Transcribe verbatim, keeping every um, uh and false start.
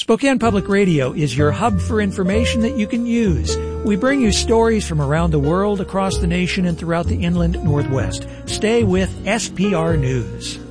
Spokane Public Radio is your hub for information that you can use. We bring you stories from around the world, across the nation, and throughout the inland Northwest. Stay with S P R News.